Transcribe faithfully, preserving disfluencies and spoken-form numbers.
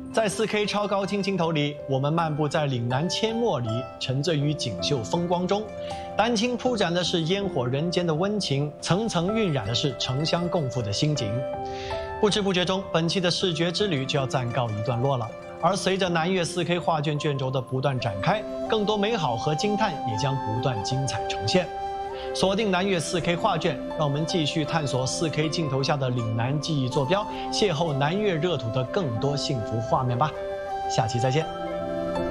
在 四K 超高清镜头里，我们漫步在岭南阡陌里，沉醉于锦绣风光中。丹青铺展的是烟火人间的温情，层层晕染的是城乡共赴的心情。不知不觉中，本期的视觉之旅就要暂告一段落了。而随着南粤 四K 画卷卷轴的不断展开，更多美好和惊叹也将不断精彩呈现。锁定南粤 四K 画卷，让我们继续探索 四K 镜头下的岭南记忆坐标，邂逅南粤热土的更多幸福画面吧。下期再见。